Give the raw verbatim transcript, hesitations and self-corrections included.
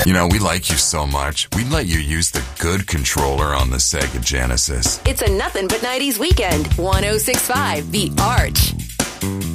You know, we like you so much, we'd let you use the good controller on the Sega Genesis. It's a nothing but nineties weekend. one oh six point five The Arch.